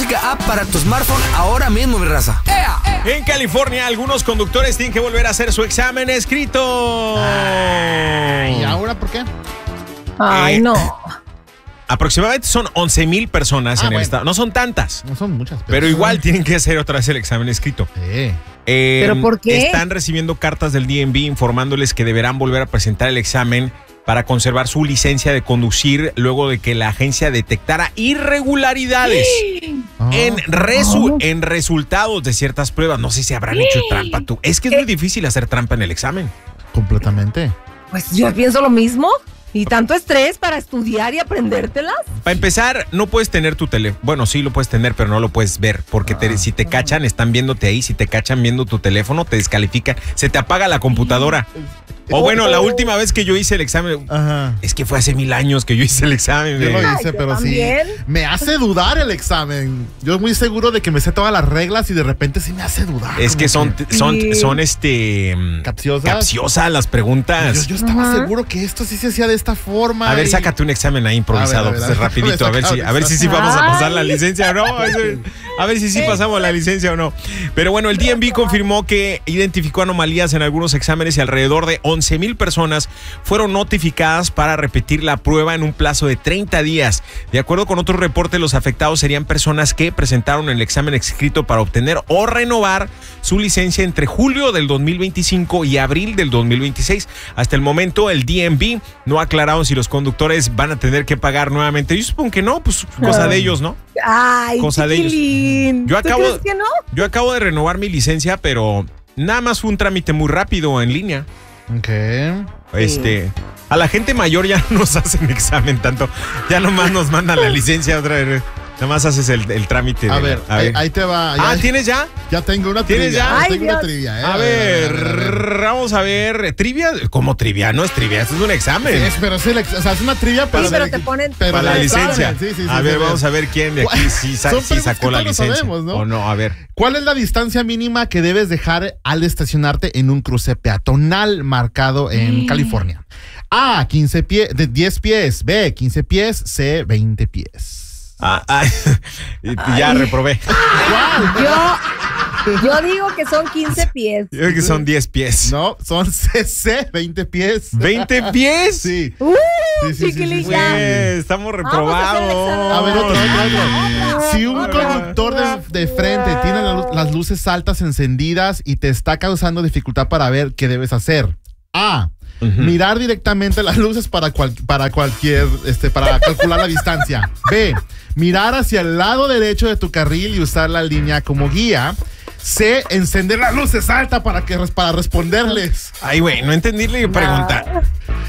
música app para tu smartphone ahora mismo, mi raza. En California, algunos conductores tienen que volver a hacer su examen escrito. ¿Y ahora por qué? Ay, no. Aproximadamente son 11,000 personas en el estado. No son tantas. No son muchas. Pero igual tienen que hacer otra vez el examen escrito. ¿Pero por qué? Están recibiendo cartas del DMV informándoles que deberán volver a presentar el examen para conservar su licencia de conducir luego de que la agencia detectara irregularidades en resultados de ciertas pruebas. No sé si habrán hecho trampa tú. Es que es muy difícil hacer trampa en el examen. Completamente. Pues yo pienso lo mismo. ¿Y tanto estrés para estudiar y aprendértelas? Para empezar, no puedes tener tu teléfono. Bueno, sí lo puedes tener, pero no lo puedes ver. Porque si te cachan, están viéndote ahí. Si te cachan viendo tu teléfono, te descalifican. Se te apaga la computadora. O bueno, la última vez que yo hice el examen, es que fue hace 1000 años que yo hice el examen. Yo lo hice, pero también. sí. Me hace dudar el examen. Yo estoy muy seguro de que me sé todas las reglas y de repente sí me hace dudar. Es que son capciosas las preguntas. Yo estaba seguro que esto sí se hacía de esta forma. A ver, sácate un examen ahí improvisado, rapidito, a ver si sí vamos a pasar la licencia o no. A ver si sí pasamos la licencia o no. Pero bueno, el DMV confirmó que identificó anomalías en algunos exámenes y alrededor de 11,000 personas fueron notificadas para repetir la prueba en un plazo de 30 días. De acuerdo con otros reportes, los afectados serían personas que presentaron el examen escrito para obtener o renovar su licencia entre julio del 2025 y abril del 2026. Hasta el momento, el DMV no ha aclarado si los conductores van a tener que pagar nuevamente. Yo supongo que no, pues cosa de ellos, ¿no? Ay, cosa chiquilín. de ellos. ¿Tú crees que no? Yo acabo de renovar mi licencia, pero nada más fue un trámite muy rápido en línea. Ok. A la gente mayor ya no nos hacen examen tanto. Ya nomás nos mandan la licencia otra vez. Nada más haces el trámite. A ver. Ahí te va. ¿Tienes ya? Ya tengo una trivia. ¿Tienes ya? Tengo una trivia. A ver, vamos a ver. ¿Trivia? ¿Cómo trivia? No es trivia, esto es un examen. Sí, pero es una trivia para, pero te ponen para la licencia. Sí, a ver, vamos a ver quién de aquí sí sacó la licencia. Sabemos, ¿no? O no, a ver. ¿Cuál es la distancia mínima que debes dejar al estacionarte en un cruce peatonal marcado en California? A, 10 pies. B, 15 pies. C, 20 pies. Ya reprobé. Yo digo que son 15 pies. Yo digo que son 10 pies. No, son 20 pies. ¿20 pies? Sí. Chiquilita. Estamos reprobados. A ver, otro. Si un conductor de frente tiene las luces altas encendidas y te está causando dificultad para ver, ¿qué debes hacer? A, mirar directamente las luces para calcular la distancia. B, mirar hacia el lado derecho de tu carril y usar la línea como guía. C, encender las luces altas para responderles. Ay, güey, no entendí la pregunta.